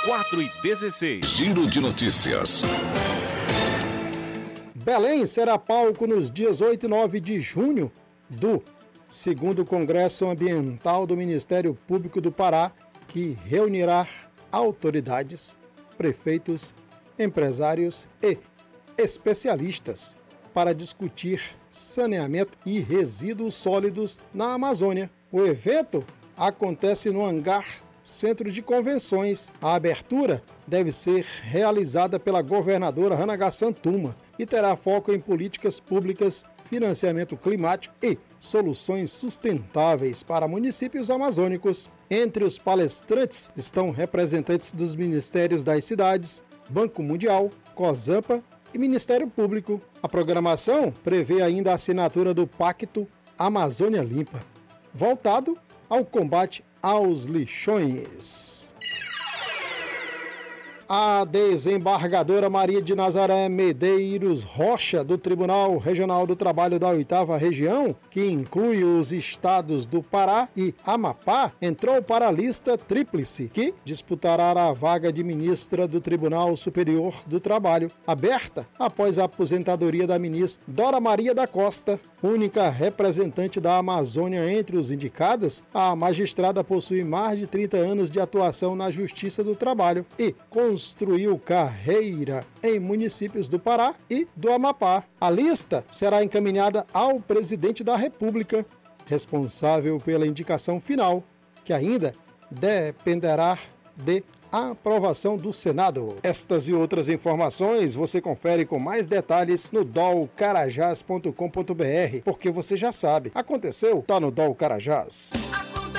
4h16. Giro de notícias. Belém será palco nos dias 8 e 9 de junho do 2º Congresso Ambiental do Ministério Público do Pará, que reunirá autoridades, prefeitos, empresários e especialistas para discutir saneamento e resíduos sólidos na Amazônia. O evento acontece no hangar Centro de Convenções. A abertura deve ser realizada pela governadora Ranaga Santuma e terá foco em políticas públicas, financiamento climático e soluções sustentáveis para municípios amazônicos. Entre os palestrantes estão representantes dos ministérios das cidades, Banco Mundial, COSAMPA e Ministério Público. A programação prevê ainda a assinatura do Pacto Amazônia Limpa, voltado ao combate aos lixões. A desembargadora Maria de Nazaré Medeiros Rocha, do Tribunal Regional do Trabalho da 8ª Região, que inclui os estados do Pará e Amapá, entrou para a lista tríplice, que disputará a vaga de ministra do Tribunal Superior do Trabalho, aberta após a aposentadoria da ministra Dora Maria da Costa. Única representante da Amazônia entre os indicados, a magistrada possui mais de 30 anos de atuação na Justiça do Trabalho e construiu carreira em municípios do Pará e do Amapá. A lista será encaminhada ao presidente da República, responsável pela indicação final, que ainda dependerá de aprovação do Senado. Estas e outras informações você confere com mais detalhes no dolcarajás.com.br, porque você já sabe, aconteceu, tá no Dol Carajás.